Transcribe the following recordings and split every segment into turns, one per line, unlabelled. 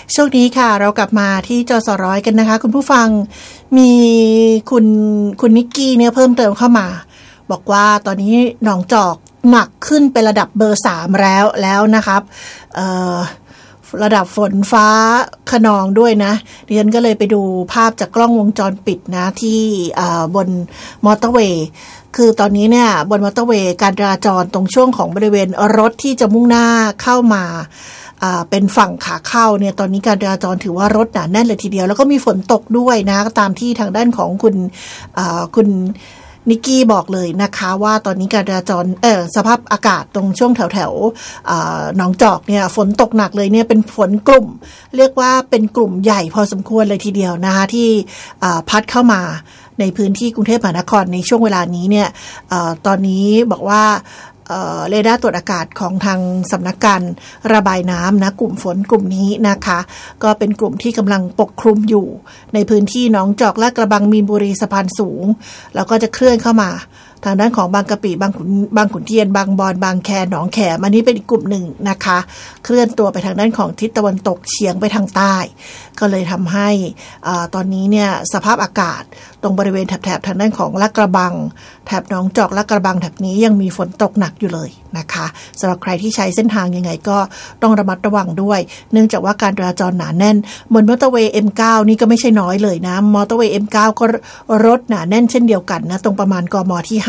ช่วงนี้ค่ะเรากลับมาที่จสร้อยกันนะคะคุณผู้ฟังมีคุณนิกกี้เนี่ยเพิ่มเติมเข้ามาบอกว่าตอนนี้หนองจอกหนักขึ้นเป็นระดับเบอร์3แล้วนะครับระดับฝนฟ้าคะนองด้วยนะดิฉันก็เลยไปดูภาพจากกล้องวงจรปิดนะที่บนมอเตอร์เวย์คือตอนนี้เนี่ยบนมอเตอร์เวย์การจราจรตรงช่วงของบริเวณรถที่จะมุ่งหน้าเข้ามาเป็นฝั่งขาเข้าเนี่ยตอนนี้การจราจรถือว่ารถหนาแน่นเลยทีเดียวแล้วก็มีฝนตกด้วยนะตามที่ทางด้านของคุณนิกกี้บอกเลยนะคะว่าตอนนี้การจราจรสภาพอากาศตรงช่วงแถวหนองจอกเนี่ยฝนตกหนักเลยเนี่ยเป็นฝนกลุ่มเรียกว่าเป็นกลุ่มใหญ่พอสมควรเลยทีเดียวนะคะที่พัดเข้ามาในพื้นที่กรุงเทพมหานครในช่วงเวลานี้เนี่ยตอนนี้บอกว่าเรดาร์ตรวจอากาศของทางสำนักการระบายน้ำนะกลุ่มฝนกลุ่มนี้นะคะก็เป็นกลุ่มที่กำลังปกคลุมอยู่ในพื้นที่หนองจอกและกระบังมีนบุรีสะพานสูงแล้วก็จะเคลื่อนเข้ามาทางด้านของบางกะปิบางขุนเทียนบางบอนบางแคหนองแขมอันนี้เป็นอีกกลุ่มหนึ่งนะคะเคลื่อนตัวไปทางด้านของทิศตะวันตกเฉียงไปทางใต้ก็เลยทำให้ตอนนี้เนี่ยสภาพอากาศตรงบริเวณแถบทางด้านของลาดกระบังแถบหนองจอกลาดกระบังแถบนี้ยังมีฝนตกหนักอยู่เลยนะคะสำหรับใครที่ใช้เส้นทางยังไงก็ต้องระมัดระวังด้วยเนื่องจากว่าการจราจรหนาแน่นบนมอเตอร์เวย์ M9 นี่ก็ไม่ใช่น้อยเลยนะมอเตอร์เวย์ M9 ก็รถหนาแน่นเช่นเดียวกันนะตรงประมาณกมที่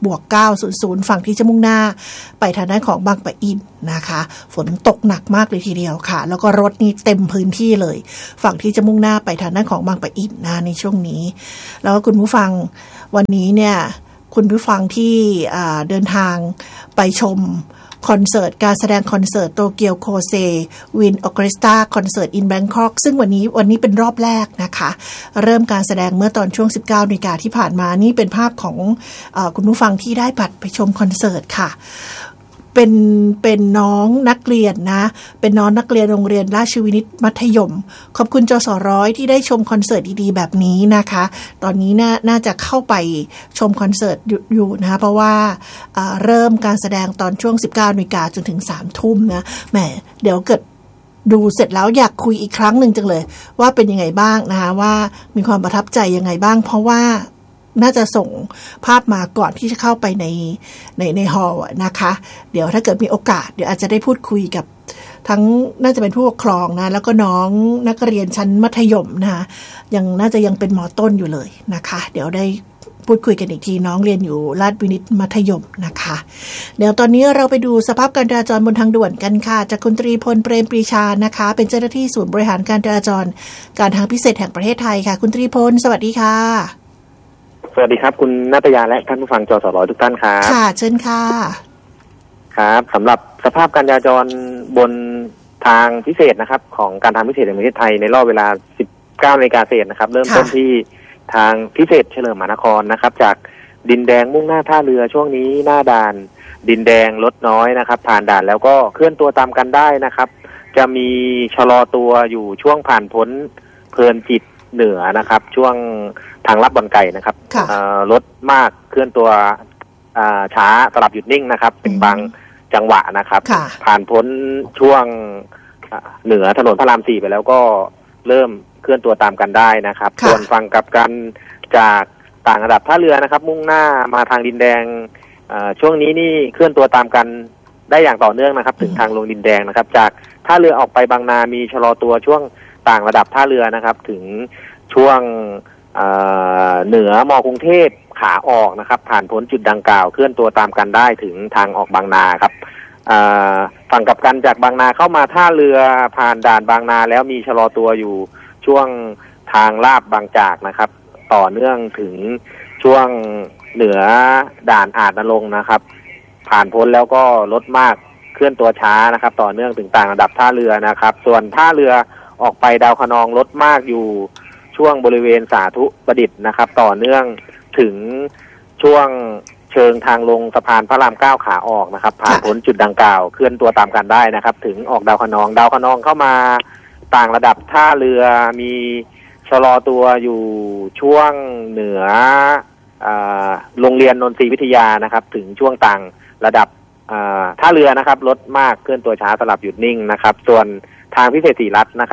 50+900ฝั่งที่จะมุ่งหน้าไปทางด้านของบางปะอินนะคะฝนตกหนักมากเลยทีเดียวค่ะแล้วก็รถนี่เต็มพื้นที่เลยฝั่งที่จะมุ่งหน้าไปทางด้านของบางปะอินนะในช่วงนี้แล้วคุณผู้ฟังวันนี้เนี่ยคุณผู้ฟังที่เดินทางไปชมคอนเสิร์ตการแสดงคอนเสิร์ตโตเกียวโคเซวินออเคสตราคอนเสิร์ตอินแบงคอกซึ่งวันนี้เป็นรอบแรกนะคะเริ่มการแสดงเมื่อตอนช่วง 19 นาฬิกาที่ผ่านมานี่เป็นภาพของคุณผู้ฟังที่ได้บัตรไปชมคอนเสิร์ตค่ะเป็นน้องนักเรียนนะเป็นน้องนักเรียนโรงเรียนราชวินิตมัธยมขอบคุณจสร้อยที่ได้ชมคอนเสิร์ตดีๆแบบนี้นะคะตอนนี้น่าจะเข้าไปชมคอนเสิร์ตอยู่นะคะเพราะว่าเริ่มการแสดงตอนช่วง 19 นาฬิกาจนถึง 3 ทุ่มนะแหมเดี๋ยวเกิดดูเสร็จแล้วอยากคุยอีกครั้งหนึ่งจังเลยว่าเป็นยังไงบ้างนะคะว่ามีความประทับใจยังไงบ้างเพราะว่าน่าจะส่งภาพมาก่อนที่จะเข้าไปในฮอลล์นะคะเดี๋ยวถ้าเกิดมีโอกาสเดี๋ยวอาจจะได้พูดคุยกับทั้งน่าจะเป็นผู้ปกครองนะแล้วก็น้องนักเรียนชั้นมัธยมนะคะน่าจะยังเป็นม.ต้นอยู่เลยนะคะเดี๋ยวได้พูดคุยกันอีกทีน้องเรียนอยู่ราชวินิตมัธยมนะคะเดี๋ยวตอนนี้เราไปดูสภาพการจราจรบนทางด่วนกันค่ะจากคุณตรีพลเปรมปรีชานะคะเป็นเจ้าหน้าที่ศูนย์บริหารการจราจรการทางพิเศษแห่งประเทศไทยค่ะคุณตรีพลสวัสดีค่ะ
สวัสดีครับคุณณัฐยาและท่านผู้ฟังจสร้อยทุกท่านครับ
ค่ะเชิญค่ะ
ครับสำหรับสภาพการจราจรบนทางพิเศษนะครับของการทางพิเศษแห่งประเทศไทยในรอบเวลา 19 นาฬิกาเศษนะครับเริ่มต้นที่ทางพิเศษเฉลิมมหานครนะครับจากดินแดงมุ่งหน้าท่าเรือช่วงนี้หน้าด่านดินแดงลดน้อยนะครับผ่านด่านแล้วก็เคลื่อนตัวตามกันได้นะครับจะมีชะลอตัวอยู่ช่วงผ่านพ้นเพลินจิตเหนือนะครับช่วงทางลัดบ่อนไก่นะครับรถมากเคลื่อนตัวช้าสลับหยุดนิ่งนะครับเป็นบางจังหวะนะครับผ่านพ้นช่วงเหนือถนนพระราม 4ไปแล้วก็เริ่มเคลื่อนตัวตามกันได้นะครับส่วนฝั่งกับกันจากต่างระดับท่าเรือนะครับมุ่งหน้ามาทางดินแดงช่วงนี้นี่เคลื่อนตัวตามกันได้อย่างต่อเนื่องนะครับถึงทางลงดินแดงนะครับจากท่าเรือออกไปบางนามีชะลอตัวช่วงต่างระดับท่าเรือนะครับถึงช่วงเหนือม.กรุงเทพขาออกนะครับผ่านพ้นจุดดังกล่าวเคลื่อนตัวตามกันได้ถึงทางออกบางนาครับฝั่งกับกันจากบางนาเข้ามาท่าเรือผ่านด่านบางนาแล้วมีชะลอตัวอยู่ช่วงทางลาดบางจากนะครับต่อเนื่องถึงช่วงเหนือด่านอาจนรงค์นะครับผ่านพ้นแล้วก็ลดมากเคลื่อนตัวช้านะครับต่อเนื่องถึงต่างระดับท่าเรือนะครับส่วนท่าเรือออกไปดาวคะนองลดมากอยู่ช่วงบริเวณสาธุประดิษฐ์นะครับต่อเนื่องถึงช่วงเชิงทางลงสะพานพระราม 9ขาออกนะครับผ่านพ้นจุดดังกล่าวเคลื่อนตัวตามกันได้นะครับถึงออกดาวคะนองเข้ามาต่างระดับท่าเรือมีชะลอตัวอยู่ช่วงเหนือโรงเรียนนนทรีวิทยานะครับถึงช่วงต่างระดับท่าเรือนะครับลดมากเคลื่อนตัวช้าสลับหยุดนิ่งนะครับส่วนทางพิเศษศรีรัตน์นะครับ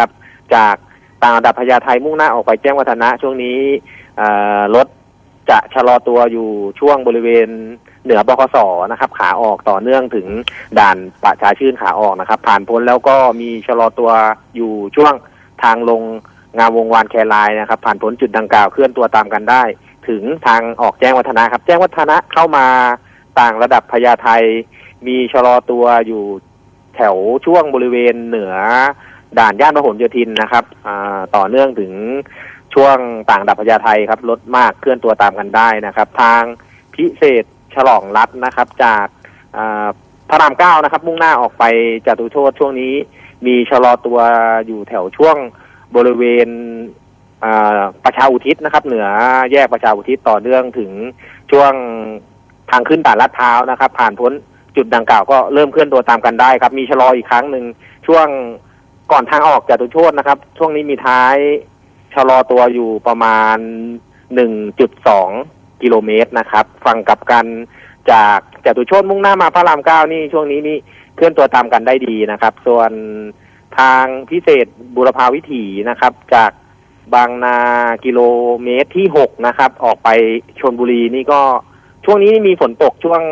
จากต่างระดับพญาไทมุ่งหน้าออกไปแจ้งวัฒนะช่วงนี้รถจะชะลอตัวอยู่ช่วงบริเวณเหนือบขส.นะครับขาออกต่อเนื่องถึงด่านประชาชื่นขาออกนะครับผ่านพ้นแล้วก็มีชะลอตัวอยู่ช่วงทางลงงามวงวานแครายนะครับผ่านพ้นจุดดังกล่าวเคลื่อนตัวตามกันได้ถึงทางออกแจ้งวัฒนะครับแจ้งวัฒนะเข้ามาต่างระดับพญาไทมีชะลอตัวอยู่แถวช่วงบริเวณเหนือด่านย่านพหลโยธินนะครับต่อเนื่องถึงช่วงต่างระดับพญาไทครับรถมากเคลื่อนตัวตามกันได้นะครับทางพิเศษฉลองรัฐนะครับจากพระราม9นะครับมุ่งหน้าออกไปจตุโชติช่วงนี้มีชะลอตัวอยู่แถวช่วงบริเวณประชาอุทิศนะครับเหนือแยกประชาอุทิศต่อเนื่องถึงช่วงทางขึ้นด่านลาดพร้าวนะครับผ่านพ้นจุดดังกล่าวก็เริ่มเคลื่อนตัวตามกันได้ครับมีชะลออีกครั้งหนึ่งช่วงก่อนทางออกจตุโชตินะครับช่วงนี้มีท้ายชะลอตัวอยู่ประมาณ 1.2 กิโลเมตรนะครับฝั่งกลับกันจากจตุโชติมุ่งหน้ามาพระราม9นี่ช่วงนี้นี่เคลื่อนตัวตามกันได้ดีนะครับส่วนทางพิเศษบุรพาวิถีนะครับจากบางนากิโลเมตรที่6นะครับออกไปชลบุรีนี่ก็ช่วงนี้มีฝนตกช่วง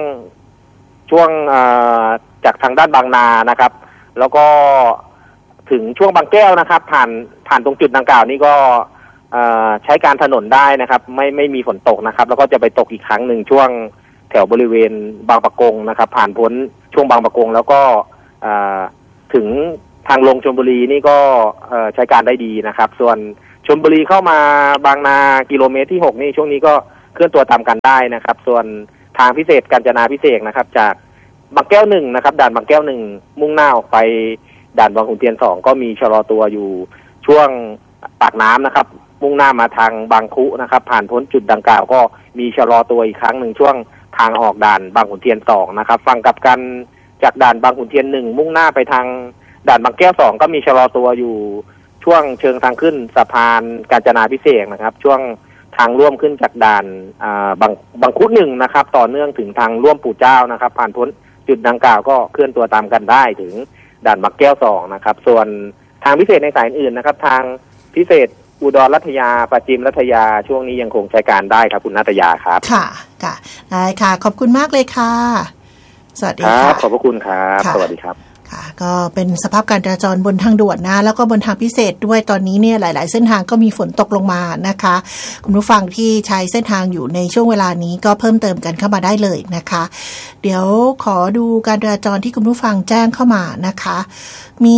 จากทางด้านบางนานะครับแล้วก็ถึงช่วงบางแก้วนะครับผ่านตรงจุดดังกล่าวนี้ก็ใช้การถนนได้นะครับไม่มีฝนตกนะครับแล้วก็จะไปตกอีกครั้งหนึ่งช่วงแถวบริเวณบางปะกงนะครับผ่านพ้นช่วงบางปะกงแล้วก็ถึงทางลงชลบุรีนี่ก็ใช้การได้ดีนะครับส่วนชลบุรีเข้ามาบางนากิโลเมตรที่6นี่ช่วงนี้ก็เคลื่อนตัวตามกันได้นะครับส่วนทางพิเศษกาญจนาพิเศษนะครับจากบางแก้ว1นะครับด่านบางแก้ว1มุ่งหน้าออกไปด่านบางขุนเทียน2ก็มีชะลอตัวอยู่ช่วงปากน้ำนะครับมุ่งหน้ามาทางบางคุนะครับผ่านพ้นจุดดังกล่าวก็มีชะลอตัวอีกครั้งหนึ่งช่วงทางออกด่านบางขุนเทียน2นะครับฝั่งกลับกันจากด่านบางขุนเทียน1มุ่งหน้าไปทางด่านบางแก้ว2ก็มีชะลอตัวอยู่ช่วงเชิงทางขึ้นสะพานกาญจนาพิเศษนะครับช่วงทางร่วมขึ้นจากด่านบางคุ1นะครับต่อเนื่องถึงทางร่วมปู่เจ้านะครับผ่านพ้นจุดดังกล่าวก็เคลื่อนตัวตามกันได้ถึงด่านบางแก้ว2นะครับส่วนทางพิเศษในสายอื่นนะครับทางพิเศษอุดรรัตยาปราจีนรัตยาช่วงนี้ยังคงใช้การได้ครับคุณณัฐยาครับค่ะ
ค่ะได้ค่ะขอบคุณมากเลยค่ะสวัสดีค่ะ
ขอบพระคุณครับสวัสดีครับ
ค่ะก็เป็นสภาพการจราจรบนทางด่วนนะแล้วก็บนทางพิเศษด้วยตอนนี้เนี่ยหลายๆเส้นทางก็มีฝนตกลงมานะคะคุณผู้ฟังที่ใช้เส้นทางอยู่ในช่วงเวลานี้ก็เพิ่มเติมกันเข้ามาได้เลยนะคะเดี๋ยวขอดูการจราจรที่คุณผู้ฟังแจ้งเข้ามานะคะมี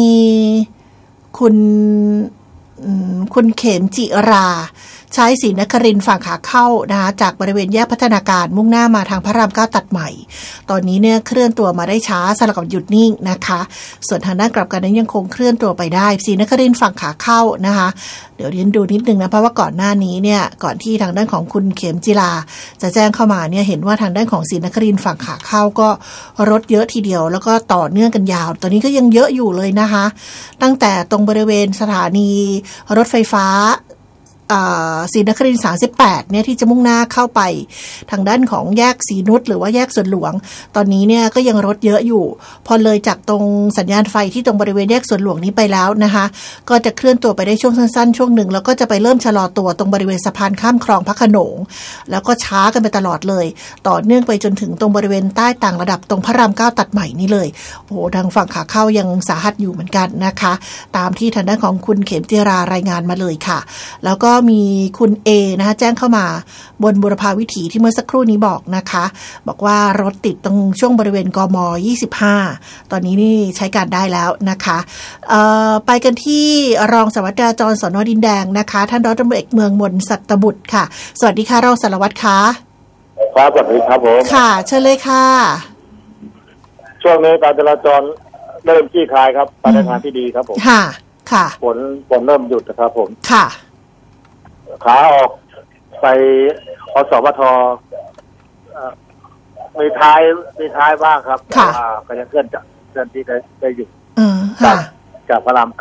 คุณเขมจิราใช้ศรีนครินทร์ฝั่งขาเข้านะคะจากบริเวณแยกพัฒนาการมุ่งหน้ามาทางพระราม9ตัดใหม่ตอนนี้เนี่ยเคลื่อนตัวมาได้ช้าสลับกับหยุดนิ่งนะคะส่วนทางด้านกลับกันนั้นยังคงเคลื่อนตัวไปได้ศรีนครินทร์ฝั่งขาเข้านะคะเดี๋ยวเรียนดูนิดนึงนะเพราะว่าก่อนหน้านี้เนี่ยก่อนที่ทางด้านของคุณเขมจิราจะแจ้งเข้ามาเนี่ยเห็นว่าทางด้านของศรีนครินทร์ฝั่งขาเข้าก็รถเยอะทีเดียวแล้วก็ต่อเนื่องกันยาวตอนนี้ก็ยังเยอะอยู่เลยนะคะตั้งแต่ตรงบริเวณสถานีรถไฟฟ้าศรีนครินทร์38เนี่ยที่จะมุ่งหน้าเข้าไปทางด้านของแยกศรีนุชหรือว่าแยกสวนหลวงตอนนี้เนี่ยก็ยังรถเยอะอยู่พอเลยจากตรงสัญญาณไฟที่ตรงบริเวณแยกสวนหลวงนี้ไปแล้วนะคะก็จะเคลื่อนตัวไปได้ช่วงสั้นๆช่วงหนึ่งแล้วก็จะไปเริ่มชะลอตัวตรงบริเวณสะพานข้ามคลองพระโขนงแล้วก็ช้ากันไปตลอดเลยต่อเนื่องไปจนถึงตรงบริเวณใต้ต่างระดับตรงพระราม9ตัดใหม่นี่เลยโอ้โหทางฝั่งขาเข้ายังสาหัสอยู่เหมือนกันนะคะตามที่ทางด้านของคุณเขมจิรารายงานมาเลยค่ะแล้วก็มีคุณเอนะคะแจ้งเข้ามาบนบุรพาวิถีที่เมื่อสักครู่นี้บอกนะคะบอกว่ารถติดตรงช่วงบริเวณกม25ตอนนี้นี่ใช้การได้แล้วนะคะไปกันที่รองสารวัตรจราจรสน.ดินแดงนะคะท่านร้อยตำรวจเอกเมืองมนสัตบุตรค่ะสวัสดีค่ะรองสารวัตรคะ
ครับสวัสดีครับผม
ค่ะเชิญเลยค่ะ
ช่วงนี้การจราจรเริ่มคลี่คลายครับไปในทางที่ดีครับผม
ค่ะค่ะ
ฝนเริ่มหยุดนะครับผม
ค่ะ
ขาออกไปอสมทมีท้ายบ้างครับ
ค่ะ
ก็ยังเคลื่อนที่ได้อยู่จากพระราม9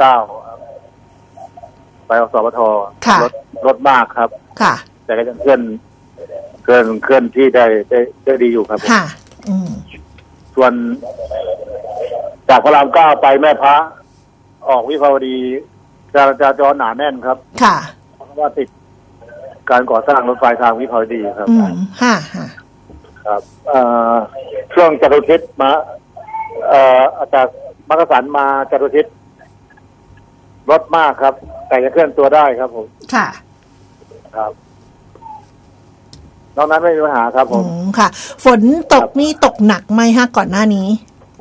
ไปอสมทรถมากครับ
ค่ะ
แต่ก็ยังเคลื่อนที่ได้ดีอยู่ครับ
ค่ะ
ส่วนจากพระราม9ไปแม่พระออกวิภาวดีการจราจรหนาแน่นครับ
ค่ะ
เพราะว่าติดการก่อสร้างรถไฟทางวิภาวดีครับ
ค่ะ
ครับช่วงจตุรทิศมาจากมักกะสันมาจตุรทิศรถมากครับแต่จะเคลื่อนตัวได้ครับผม
ค่ะ
ครับนอกนั้นไม่มีปัญหาครับผม
ค่ะฝนตกนี่ตกหนักไหมฮะก่อนหน้านี้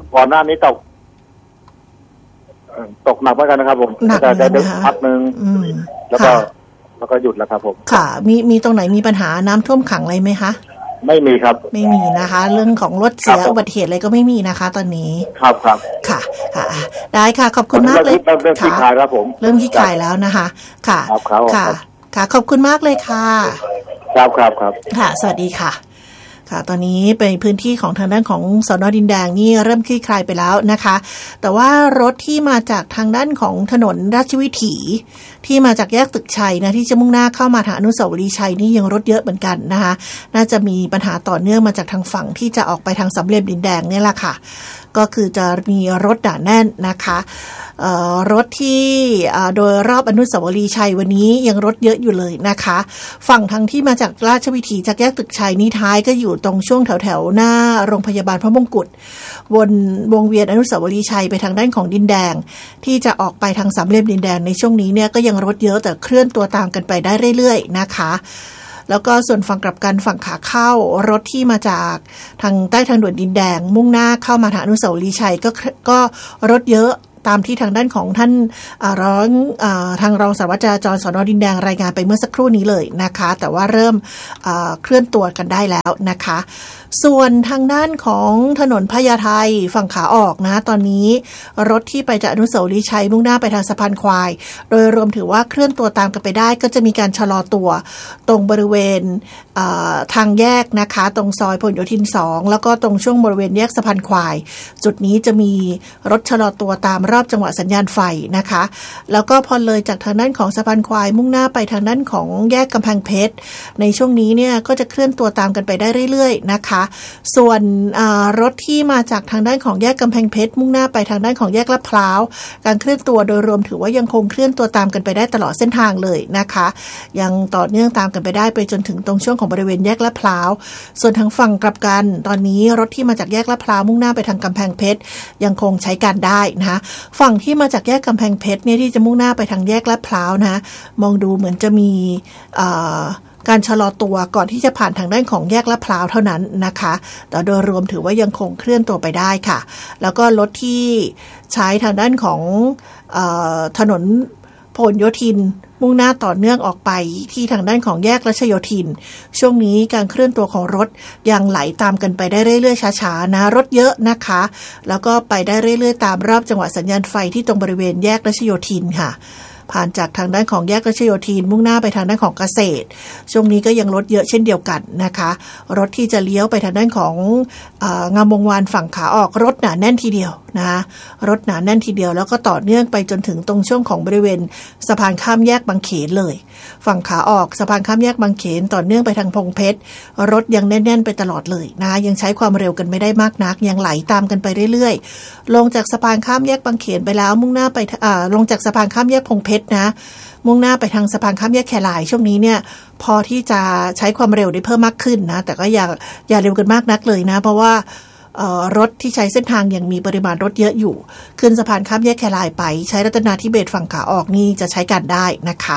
ตกหนักเหมือนกันนะครับผมแต่จะเดินพักนึงแล้วก็หยุดแล้วครับผม
ค่ะมีตรงไหนมีปัญหาน้ำท่วมขังอะไรไหมคะ
ไม่มีครับ
ไม่มีนะคะเรื่องของรถเสียอุบัติเหตุอะไรก็ไม่มีนะคะตอนนี้
ครับค่ะ
ได้ค่ะขอบคุณมากเลย
เริ่มขี้คายครับผม
เริ่มขี้คายแล้วนะคะค่ะขอบคุณมากเลยค่ะ
ครับ
ค่ะสวัสดีค่ะตอนนี้เป็นพื้นที่ของทางด้านของสน.ดินแดงนี่เริ่มคลี่คลายไปแล้วนะคะแต่ว่ารถที่มาจากทางด้านของถนนราชวิถีที่มาจากแยกตึกชัยนะที่จะมุ่งหน้าเข้ามาทางอนุสาวรีย์ชัยนี่ยังรถเยอะเหมือนกันนะคะน่าจะมีปัญหาต่อเนื่องมาจากทางฝั่งที่จะออกไปทางสามเหลี่ยมดินแดงนี่แหละค่ะก็คือจะมีรถหนาแน่นนะคะรถที่โดยรอบอนุสาวรีย์ชัยวันนี้ยังรถเยอะอยู่เลยนะคะฝั่งทางที่มาจากราชวิถีจากแยกตึกชัยนี้ท้ายก็อยู่ตรงช่วงแถวหน้าโรงพยาบาลพระมงกุฎวงเวียนอนุสาวรีย์ชัยไปทางด้านของดินแดงที่จะออกไปทางสามเหลี่ยมดินแดงในช่วงนี้เนี่ยก็ยังรถเยอะแต่เคลื่อนตัวตามกันไปได้เรื่อยๆนะคะแล้วก็ส่วนฝั่งกลับกันฝั่งขาเข้ารถที่มาจากทางใต้ทางด่วนดินแดงมุ่งหน้าเข้ามาทางอนุสาวรีย์ชัยก็รถเยอะตามที่ทางด้านของท่านทางรองสารวัตรจราจรสน.ดินแดงรายงานไปเมื่อสักครู่นี้เลยนะคะแต่ว่าเริ่มเคลื่อนตัวกันได้แล้วนะคะส่วนทางด้านของถนนพญาไทฝั่งขาออกนะตอนนี้รถที่ไปจากอนุสาวรีย์ชัยมุ่งหน้าไปทางสะพานควายโดยรวมถือว่าเคลื่อนตัวตามกันไปได้ก็จะมีการชะลอตัวตรงบริเวณทางแยกนะคะตรงซอยพหลโยธิน2แล้วก็ตรงช่วงบริเวณแยกสะพานควายจุดนี้จะมีรถชะลอตัวตามรอบจังหวะสัญญาณไฟนะคะแล้วก็พอเลยจากทางด้านของสะพานควายมุ่งหน้าไปทางด้านของแยกกำแพงเพชรในช่วงนี้เนี่ยก็จะเคลื่อนตัวตามกันไปได้เรื่อยๆนะคะส่วนรถที่มาจากทางด้านของแยกกำแพงเพชรมุ่งหน้าไปทางด้านของแยกลาดพร้าวการเคลื่อนตัวโดยรวมถือว่ายังคงเคลื่อนตัวตามกันไปได้ตลอดเส้นทางเลยนะคะยังต่อเนื่องตามกันไปได้ไปจนถึงตรงช่วงของบริเวณแยกลาดพร้าวส่วนทางฝั่งกลับกันตอนนี้รถที่มาจากแยกลาดพร้าวมุ่งหน้าไปทางกำแพงเพชรยังคงใช้การได้นะคะฝั่งที่มาจากแยกกำแพงเพชรเนี่ยที่จะมุ่งหน้าไปทางแยกลาดพร้าวนะมองดูเหมือนจะมีการชะลอตัวก่อนที่จะผ่านทางด้านของแยกลาดพร้าวเท่านั้นนะคะแต่โดยรวมถือว่ายังคงเคลื่อนตัวไปได้ค่ะแล้วก็รถที่ใช้ทางด้านของถนนพหลโยธินมุ่งหน้าต่อเนื่องออกไปที่ทางด้านของแยกรัชโยธินช่วงนี้การเคลื่อนตัวของรถยังไหลตามกันไปได้เรื่อยๆช้าๆนะรถเยอะนะคะแล้วก็ไปได้เรื่อยๆตามรอบจังหวะสัญญาณไฟที่ตรงบริเวณแยกรัชโยธินค่ะผ่านจากทางด้านของแยกรัชโยธินมุ่งหน้าไปทางด้านของเกษตรช่วงนี้ก็ยังรถเยอะเช่นเดียวกันนะคะรถที่จะเลี้ยวไปทางด้านของงามวงวานฝั่งขาออกรถหนาแน่นทีเดียวนะรถหนาแน่นทีเดียวแล้วก็ต่อเนื่องไปจนถึงตรงช่วงของบริเวณสะพานข้ามแยกบางเขนเลยฝั่งขาออกสะพานข้ามแยกบางเขนต่อเนื่องไปทางพงเพชรรถยังแน่นๆไปตลอดเลยนะยังใช้ความเร็วกันไม่ได้มากนักยังไหลตามกันไปเรื่อยๆลงจากสะพานข้ามแยกบางเขนไปแล้วมุ่งหน้าไปลงจากสะพานข้ามแยกพงเพชรนะมุ่งหน้าไปทางสะพานข้ามแยกแคลายช่วงนี้เนี่ยพอที่จะใช้ความเร็วได้เพิ่มมากขึ้นนะแต่ก็อย่าเร็วกันมากนักเลยนะเพราะว่ารถที่ใช้เส้นทางยังมีปริมาณรถเยอะอยู่ขึ้นสะพานข้ามแยกแคลายไปใช้รัตนาธิเบศรฝั่งขาออกนี่จะใช้การได้นะคะ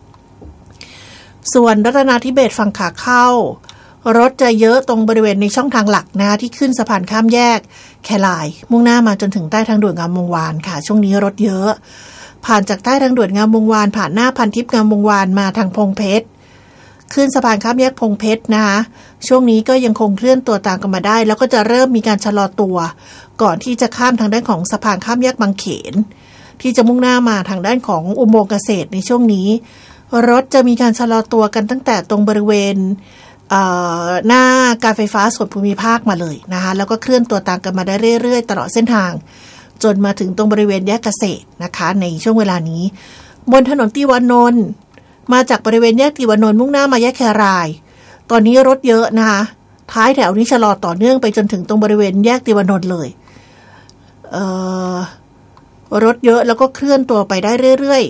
ส่วนรัตนาธิเบศรฝั่งขาเข้ารถจะเยอะตรงบริเวณในช่องทางหลักนะที่ขึ้นสะพานข้ามแยกแคลายมุ่งหน้ามาจนถึงใต้ทางด่วนงามวงวานค่ะช่วงนี้รถเยอะผ่านจากใต้ทางด่วนงามวงวานผ่านหน้าพันทิพย์งามวงวานมาทางพงเพชรขึ้นสะพานข้ามแยกพงเพชรนะคะช่วงนี้ก็ยังคงเคลื่อนตัวตามกันมาได้แล้วก็จะเริ่มมีการชะลอตัวก่อนที่จะข้ามทางด้านของสะพานข้ามแยกบางเขนที่จะมุ่งหน้ามาทางด้านของอุโมงค์เกษตรในช่วงนี้รถจะมีการชะลอตัวกันตั้งแต่ตรงบริเวณหน้าการไฟฟ้าส่วนภูมิภาคมาเลยนะคะแล้วก็เคลื่อนตัวตามกันมาได้เรื่อยๆตลอดเส้นทางจนมาถึงตรงบริเวณแยกเกษตรนะคะในช่วงเวลานี้บนถนนติวานนท์มาจากบริเวณแยกติวานนท์มุ่งหน้ามาแยกแครายตอนนี้รถเยอะนะคะท้ายแถวนี้ชะลอต่อเนื่องไปจนถึงตรงบริเวณแยกติวานนท์เลยรถเยอะแล้วก็เคลื่อนตัวไปได้เรื่อย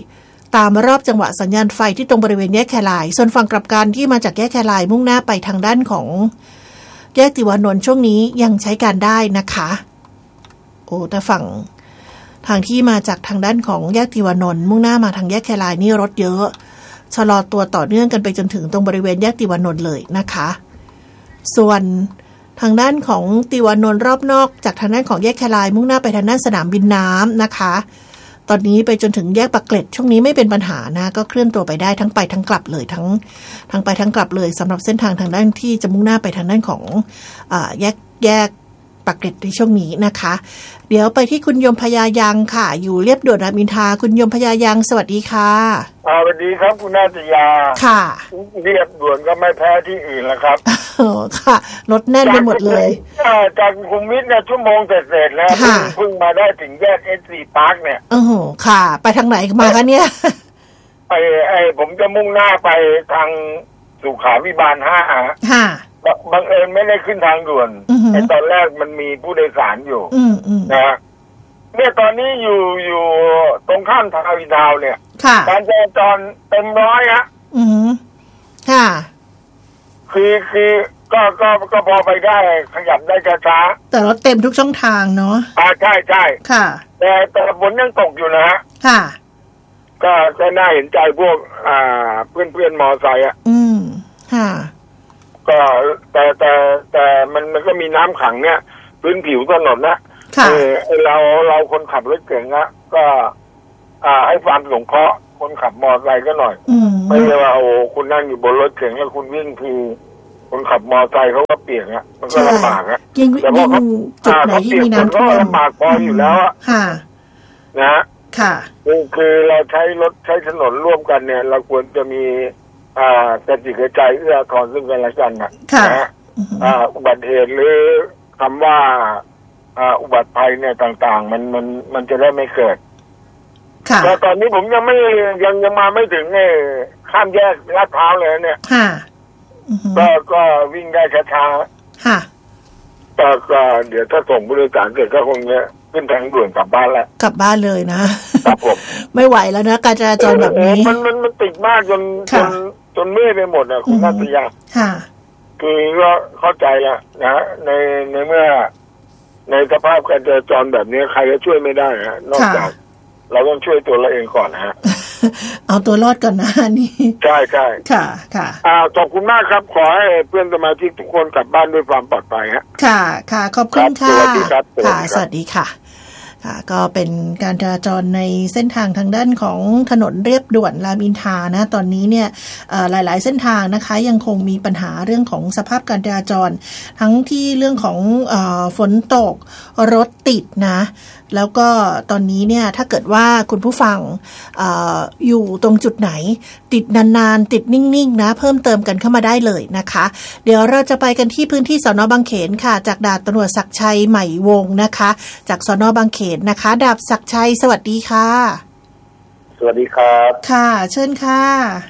ตามรอบจังหวะสัญญาณไฟที่ตรงบริเวณแยกแครายส่วนฝั่งกลับกันที่มาจากแยกแครายมุ่งหน้าไปทางด้านของแยกติวานนท์ช่วงนี้ยังใช้การได้นะคะโอ้แต่ฝั่งทางที่มาจากทางด้านของแยกติวานนท์มุ่งหน้ามาทางแยกแครายนี่รถเยอะชะลอตัวต่อเนื่องกันไปจนถึงตรงบริเวณแยกติวานนท์เลยนะคะส่วนทางด้านของติวานนท์รอบนอกจากทางด้านของแยกแครายมุ่งหน้าไปทางด้านสนามบินน้ำนะคะตอนนี้ไปจนถึงแยกปากเกร็ดช่วงนี้ไม่เป็นปัญหานะก็เคลื่อนตัวไปได้ทั้งไปทั้งกลับเลยทั้งไปทั้งกลับเลยสำหรับเส้นทางด้านที่จะมุ่งหน้าไปทางด้านของแยกปากเกร็ดในช่วงนี้นะคะเดี๋ยวไปที่คุณยมพยายังค่ะอยู่เรียบด่วนรามอินทราคุณยมพยายังสวัสดีค่ะ
สวัสดีครับคุณนาตยา
ค่ะ
เรียบด่วนก็ไม่แพ้ที่อื่นแล้วครับ
ค่ะรถแน่นไปหมดเลย
จากคุมวิทย์เนี่ยชั่วโมงเสร็จแล้วเพิ่งมาได้ถึงแยก SC Park เนี่ย
ค่ะไปทางไหนมาคะเนี่ย
ผมจะมุ่งหน้าไปทางสุขาวิบาล5ค่ะบังเอิญไม่ได้ขึ้นทางด่วนตอนแรกมันมีผู้โดยสารอยู่นะเนี่ยตอนนี้อยู่ตรงข้ามทาวน์อินทาวน์เนี่ยการจราจรเต็มร้อยฮะ
ค่ะ
คือก็พอไปได้ขยับได้ช้า
แต่รถเต็มทุกช่องทางเนาะ
ใช่
ค่ะ
แต่ฝนยังตกอยู่นะฮะ
ค่ะ
ก็น่าเห็นใจพวกเพื่อนมอไซค์อ่ะ
ค่ะ
ก็แต่มันก็มีน้ำขังเนี่ยพื้นผิวถนนนะเราคนขับรถเก่งนะก็ให้ความสงเคราะห์คนขับมอเตอร์ไซค์ก็หน่อยไม่ใช่ว่าโอ้คุณนั่งอยู่บนรถเก่งแล้วคุณวิ่งคือคนขับมอเตอร์ไซค์เขาก็เปียกอ่ะมันก็ลำบากอ่ะ
แต่พอเขา
เปียกคนก็ลำบากพออยู่แล้วอ่ะนะคือเราใช้รถใช้ถนนร่วมกันเนี่ยเราควรจะมีกระจิกกระใจเอื้อทอนซึ่งกันและกันนะอุบัติเหตุหรือคำว่าอุบัติภัยเนี่ยต่างๆมันจะได้ไม่เกิดแต่ตอนนี้ผมยังมาไม่ถึงข้ามแยกลาดพร้าวเลยเนี่ยก็วิ่งได้ช้าๆก็เดี๋ยวถ้าส่งผู้โดยสารเสร็จก็คงจะขึ้นทางด่วนกลับบ้านแล้ว
กลับบ้านเลยนะครับ
ผม
ไม่ไหวแล้วนะการจราจรแบบนี้
มันติดมากจนเมื่อยไปหมดนะคุณนัทยาคือก็เข้าใจแล้วนะในเมื่อในสภาพการจราจรแบบนี้ใครก็ช่วยไม่ได้นะนอกจากเราต้องช่วยตัวเราเองก่อนนะฮะ
เอาตัวรอดก่อนนะนี่
ใช่
ค่ะ
ขอบคุณมากครับขอให้เพื่อนสมาชิกทุกคนกลับบ้านด้วยความปลอดภัยฮะ
ค่ะขอบคุณค่ะ
สวัสดีครับ
สวัสดีค่ะก็เป็นการจราจรในเส้นทางทางด้านของถนนเรียบด่วนรามอินทรานะตอนนี้เนี่ยหลายๆเส้นทางนะคะยังคงมีปัญหาเรื่องของสภาพการจราจรทั้งที่เรื่องของฝนตกรถติดนะแล้วก็ตอนนี้เนี่ยถ้าเกิดว่าคุณผู้ฟัง อยู่ตรงจุดไหนติดนานๆติดนิ่งๆนะเพิ่มเติมกันเข้ามาได้เลยนะคะเดี๋ยวเราจะไปกันที่พื้นที่สน.บางเขนค่ะจากดาบตำรวจศักดิ์ชัยใหม่วงศ์นะคะจากสน.บางเขนนะคะดาบศักดิ์ชัยสวัสดีค่ะ
สวัสดีครับ
ค่ะเชิญค่ะ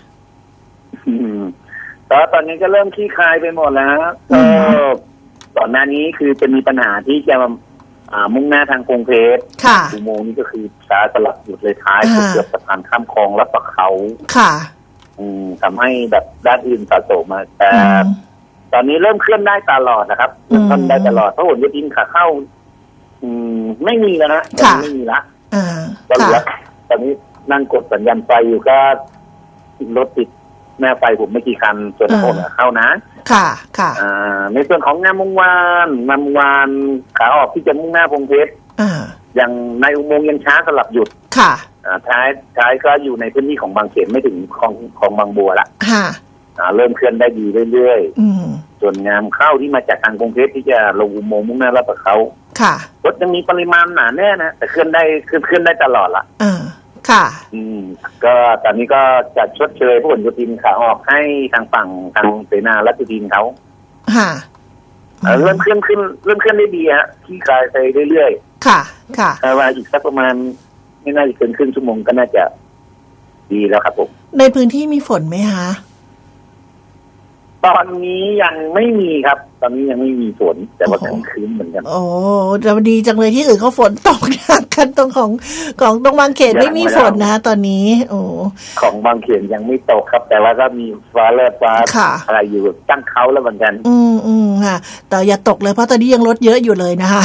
ตอนนี้ก็เริ่มคลี่คลายไปหมดแล้วก่อนหน้านี้คือจะมีปัญหาที่จะมุ่งหน้าทางกรุงเทพอุโมงค์นี้ก็คือช้าสลับหยุดเลยท้ายเกือบสะพานข้ามคลองรับประเขา
ค่ะ
ทำให้แบบด้านอื่นสะสมมาแต่ตอนนี้เริ่มเคลื่อนได้ตลอดนะครับเคลื่อนได้ตลอดเพราะผลโยธินขาเข้าไม่มีแล้วนะไม่มีละตอนนี้นั่งกดสัญญาณไฟอยู่ก็รถติดแม่ไฟผมไม่กี่คันส่วนผมเข้านะ
ค่ะ
ในส่วนของงามวงวานขาออกที่จะมุ่งหน้าพงเพชรอย่างในอุโมงค์ยังช้าสลับหยุด
ค่ะ
ท้ายก็อยู่ในพื้นที่ของบางเขนไม่ถึงของบางบัวละเริ่มเคลื่อนได้ดีเรื่อยๆส่วนงามเข้าที่มาจากทางกรุงเทพที่จะลงอุโมงค์มุ่งหน้าลาดพร้าวรถยังมีปริมาณหนาแน่นะแต่เคลื่อนได้ตลอดละ
ค่ะ
ก็ตอนนี้ก็จะชดเชยผู้ผลโยธินขาออกให้ทางฝั่งทางเสนารัชดินเขาเริ่มเคลื่อนได้ดีฮะที่คลายไปเรื่อย
ๆค่ะ
แต่ว่าอีกสักประมาณไม่น่าจะเกินครึ่งชั่วโมงก็น่าจะดีแล้วครับผม
ในพื้นที่มีฝนไหมคะ
ตอนนี้ยังไม่มีครับตอนนี้ยังไม่มีฝนแต่ว่าคืนเหมือนกัน
โอ้แต่ดีจังเลยที่อื่นเขาฝนตกหนักกันตรงของตรงบางเขนไม่มีฝนนะตอนนี้โอ้
ของบางเขนยังไม่ตกครับแต่ว่าก็มีฟ้าแลบฟ้าอะไรอยู่ตั้งเขาแล้วเหมือนกัน
ค่ะแต่อย่าตกเลยเพราะตอนนี้ยังรถเยอะอยู่เลยนะคะ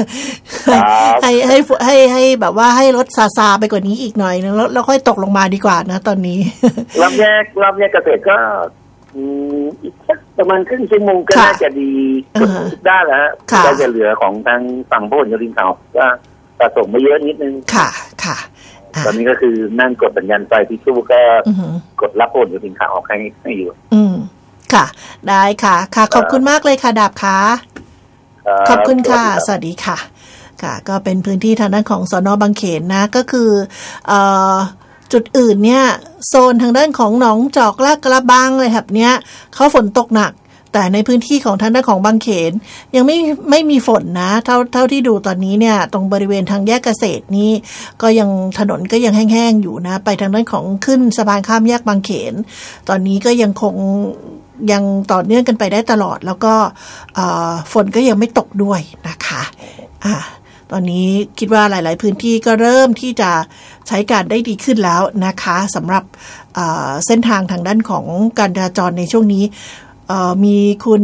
ให้แบบว่าให้รถซาไปกว่านี้อีกหน่อยนึงแล้วค่อยตกลงมาดีกว่านะตอนนี้
รอบแรกเกษตรก็อีกสักประมาณครึ่งชั่วโมงก็น่าจะดีทุกด้านแล้วก็จะเหลือของทางฝั่งพหลโยธินเขาก็สะสมมาเยอะนิดนึง
ค่ะ
ตอนนี้ก็คือนั่งกดสัญญาณไฟที่ตู้ก็กดรับพหลโยธินเขาออกให้อยู่
ค่ะได้ค่ะขอบคุณมากเลยค่ะดาบค่ะขอบคุณค่ะสวัสดีค่ะก็เป็นพื้นที่ทางด้านของสน.บางเขนนะก็คือจุดอื่นเนี่ยโซนทางด้านของหนองจอกลาดกระบังเลยครับเนี้ยเขาฝนตกหนักแต่ในพื้นที่ของทางด้านของบางเขนยังไม่มีฝนนะเท่าที่ดูตอนนี้เนี่ยตรงบริเวณทางแยกเกษตรนี่ก็ยังถนนก็ยังแห้งๆอยู่นะไปทางด้านของขึ้นสะพานข้ามแยกบางเขนตอนนี้ก็ยังคงยังต่อเนื่องกันไปได้ตลอดแล้วก็ฝนก็ยังไม่ตกด้วยนะคะตอนนี้คิดว่าหลายๆพื้นที่ก็เริ่มที่จะใช้การได้ดีขึ้นแล้วนะคะสำหรับเส้นทางทางด้านของการจราจรในช่วงนี้มีคุณ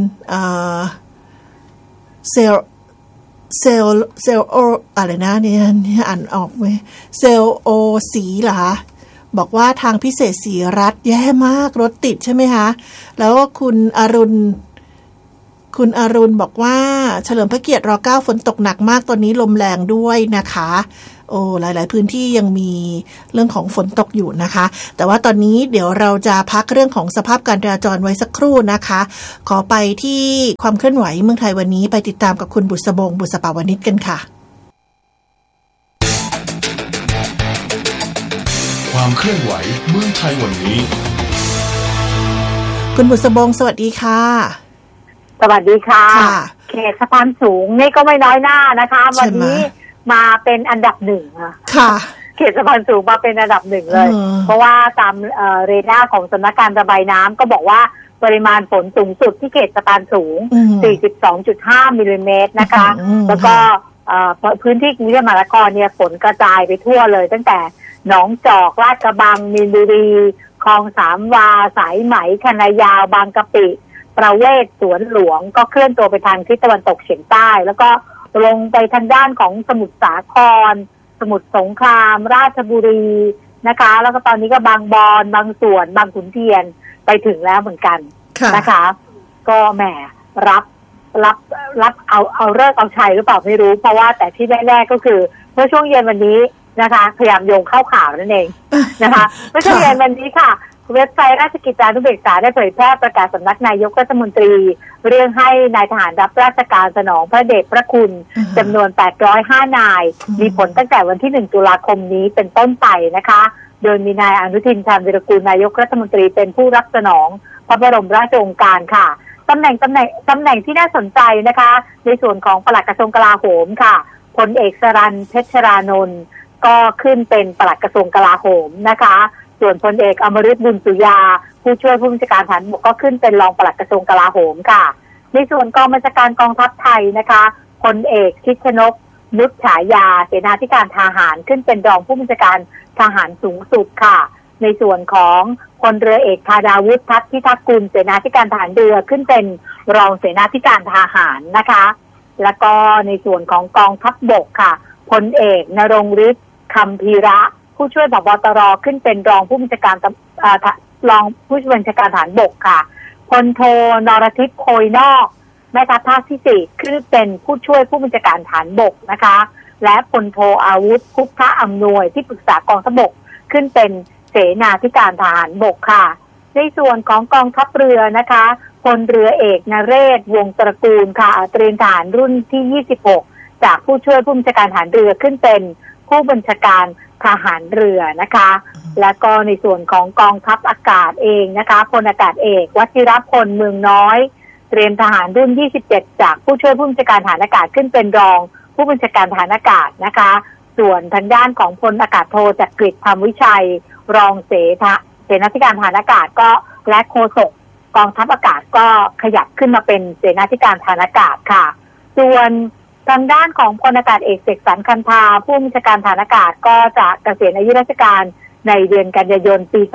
เซลโออะไรนะนี่อ่านออกไหมเซลโอสีเหรอบอกว่าทางพิเศษศรีรัตน์แย่มากรถติดใช่ไหมคะแล้วคุณอรุณบอกว่าเฉลิมพระเกียรติร9ฝนตกหนักมากตอนนี้ลมแรงด้วยนะคะโอ้หลายๆพื้นที่ยังมีเรื่องของฝนตกอยู่นะคะแต่ว่าตอนนี้เดี๋ยวเราจะพักเรื่องของสภาพการจราจรไว้สักครู่นะคะขอไปที่ความเคลื่อนไหวเมืองไทยวันนี้ไปติดตามกับคุณบุษบงบุษปาวนิชกันค่ะ
ความเคลื่อนไหวเมืองไทยวันนี้
คุณบุษบงสวัสดีค่ะ
สวัสดีค่ะเขตสะพานสูงนี่ก็ไม่น้อยหน้านะคะวันนี้มาเป็นอันดับหนึ่ง
ค่ะ
เขตสะพานสูงมาเป็นอันดับหนึ่งเลยเพราะว่าตามเรดาร์ของสำนักการระบายน้ำก็บอกว่าปริมาณฝนสูงสุดที่เขตสะพานสูง 42.5 มิลลิเมตรนะคะแล้วก็พื้นที่กรุงเทพมหานครเนี่ยฝนกระจายไปทั่วเลยตั้งแต่หนองจอกลาดกระบังมีนบุรีคลองสามวาสายไหมคณะยาวบางกะปิประเวศสวนหลวงก็เคลื่อนตัวไปทางทิศตะวันตกเฉียงใต้แล้วก็ลงไปทางด้านของสมุทรสาครสมุทรสงครามราชบุรีนะคะแล้วก็ตอนนี้ก็บางบอนบางส่วนบางขุนเทียนไปถึงแล้วเหมือนกันนะคะก็แหมรับเอาเลิกเอาชัยหรือเปล่าไม่รู้เพราะว่าแต่ที่แน่ๆก็คือเมื่อช่วงเย็นวันนี้นะคะพยายามโยงเข้าข่าวนั่นเองนะคะเมื่อช่วงเย็นวันนี้ค่ะเว็บไซต์ราชกิจจานุเบกษาได้เผยแพร่ประกาศสำนักนายกรัฐมนตรีเรื่องให้นายทหารรับราชการสนองพระเดชพระคุณจำนวน805นายมีผลตั้งแต่วันที่1ตุลาคมนี้เป็นต้นไปนะคะโดยมีนายอนุทินชาญวีรกูลนายกรัฐมนตรีเป็นผู้รับสนองพระบรมราชโองการค่ะตำแหน่งที่น่าสนใจนะคะในส่วนของปลัดกระทรวงกลาโหมค่ะพลเอกสรัญเพชรานนท์ก็ขึ้นเป็นปลัดกระทรวงกลาโหมนะคะส่วนพลเอกอมฤตบุญสุยาผู้ช่วยผู้บัญชาการทหารบกก็ขึ้นเป็นรองปลัดกระทรวงกลาโหมค่ะในส่วนกองบัญชาการกองทัพไทยนะคะพลเอกชิดชนกนุชฉายาเสนาธิการทหารขึ้นเป็นรองผู้บัญชาการทหารสูงสุดค่ะในส่วนของพลเรือเอกธาดาวุฒิทัพพิทักษ์กุลเสนาธิการทหารเรือขึ้นเป็นรองเสนาธิการทหารนะคะแล้วก็ในส่วนของกองทัพบกค่ะพลเอกนรงฤทธิ์คำพีระผู้ช่วยผบ.ตร.ขึ้นเป็นรองผู้บัญชาการรองผู้บัญชาการทหารบกค่ะพลโทนรทิพย์โคยนอกแม่ทัพภาคที่4ขึ้นเป็นผู้ช่วยผู้บัญชาการทหารบกนะคะและพลโทอาวุธพุทธอำนวยที่ปรึกษากองทัพบกขึ้นเป็นเสนาธิการทหารบกค่ะในส่วนของกองทัพเรือนะคะพลเรือเอกนเรศวงศ์ตระกูลค่ะเตรียมทหารรุ่นที่26จากผู้ช่วยผู้บัญชาการทหารเรือขึ้นเป็นผู้บัญชาการทหารเรือนะคะและก็ในส่วนของกองทัพอากาศเองนะคะพลอากาศเอกวชิรพลเมืองน้อยเตรียมทหารรุ่น27จากผู้ช่วยผู้บัญชาการทหารอากาศขึ้นเป็นรองผู้บัญชาการทหารอากาศนะคะส่วนทางด้านของพลอากาศโทจักริดธรรมวิชัยรองเสนาธิการทหารอากาศก็และโฆษกกองทัพอากาศก็ขยับขึ้นมาเป็นเสนาธิการฐานอากาศค่ะส่วนทางด้านของพลอากาศเอกเสกสรรคันธาผู้บัญชาการฐานอากาศก็จะเกษียณอายุราชการในเดือนกันยายนปี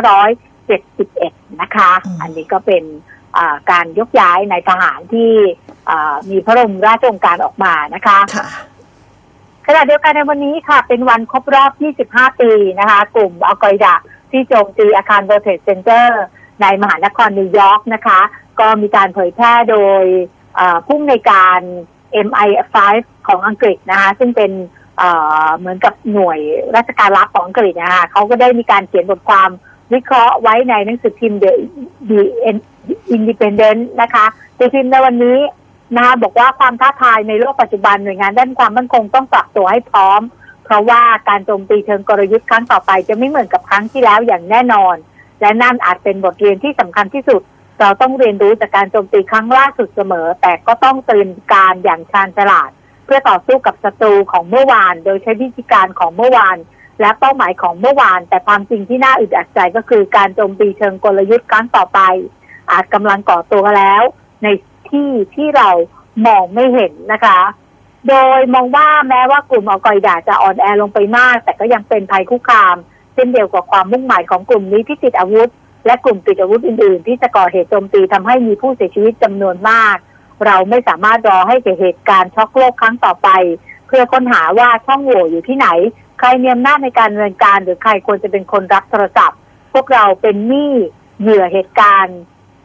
2571 นะคะอันนี้ก็เป็นการยกย้ายนายทหารที่มีพระบรมราชโองการออกมานะคะขณะเดียวกันในวันนี้ค่ะเป็นวันครบรอบ 25 ปีนะคะกลุ่มอัลกออิดะที่โจมตีอาคาร World Trade Center ในมหานครนิวยอร์กนะคะก็มีการเผยแพร่โดยผู้อำนวยการ MI5 ของอังกฤษนะคะซึ่งเป็นเหมือนกับหน่วยราชการลับของอังกฤษนะคะเขาก็ได้มีการเขียนบทความวิเคราะห์ไว้ในหนังสือพิมพ์ The Independent นะคะตีพิมพ์ในวันนี้นะคะบอกว่าความท้าทายในโลกปัจจุบันหน่วยงานด้านความมั่นคงต้องปรับตัวให้พร้อมเพราะว่าการโจมตีเชิงกลยุทธ์ครั้งต่อไปจะไม่เหมือนกับครั้งที่แล้วอย่างแน่นอนและนั่นอาจเป็นบทเรียนที่สำคัญที่สุดเราต้องเรียนรู้จากการโจมตีครั้งล่าสุดเสมอแต่ก็ต้องเตรียมการอย่างชาญฉลาดเพื่อต่อสู้กับศัตรูของเมื่อวานโดยใช้วิธีการของเมื่อวานและเป้าหมายของเมื่อวานแต่ความจริงที่น่าอึดอัดใจก็คือการโจมตีเชิงกลยุทธ์ครั้งต่อไปอาจกำลังก่อตัวแล้วในที่เรามองไม่เห็นนะคะโดยมองว่าแม้ว่ากลุ่มอัลกออิดะจะอ่อนแอลงไปมากแต่ก็ยังเป็นภัยคุกคามเช่นเดียวกับความมุ่งหมายของกลุ่มนี้ที่ติดอาวุธและกลุ่มติดอาวุธอื่นๆที่จะก่อเหตุโจมตีทำให้มีผู้เสียชีวิตจำนวนมากเราไม่สามารถรอให้เกิดเหตุการณ์ช็อกโลกครั้งต่อไปเพื่อค้นหาว่าช่องโหว่อยู่ที่ไหนใครมีอำนาจในการดำเนินการหรือใครควรจะเป็นคนรับโทรศัพท์พวกเราเป็นหนี้เหยื่อเหตุการณ์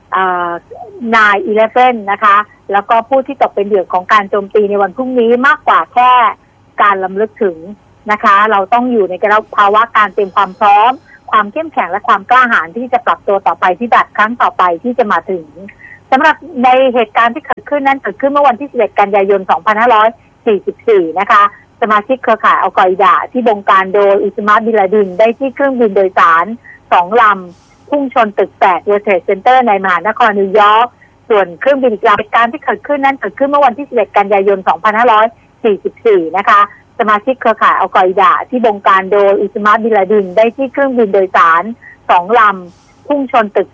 9/11 นะคะแล้วก็ผู้ที่ตกเป็นเหยื่อของการโจมตีในวันพรุ่งนี้มากกว่าแค่การรำลึกถึงนะคะเราต้องอยู่ในภาวะการเตรียมความพร้อมความเข้มแข็งและความกล้าหาญที่จะปรับตัวต่อไปที่บัดครั้งต่อไปที่จะมาถึงสำหรับในเหตุการณ์ที่เกิดขึ้นนั้นเกิดขึ้นเมื่อวันที่ 11 กันยายน 2544 นะคะสมาชิกเครือข่ายอัลกออิดะที่บงการโดยอุสมาบินลาดินได้ที่เครื่องบินโดยสาร2 ลำพุ่งชนตึก8 World Trade Center ในมหานครนิวยอร์กส่วนเครื่องบินอีกลำเหตุการณ์ที่เกิดขึ้นนั้นเกิดขึ้นเมื่อวันที่ 11 กันยายน 2544 นะคะสมาชิกเครือข่ายอัลกออิดะที่บงการโดยอุสมาบินลาดินได้ที่เครื่องบินโดยสาร2 ลำพุ่งชนตึก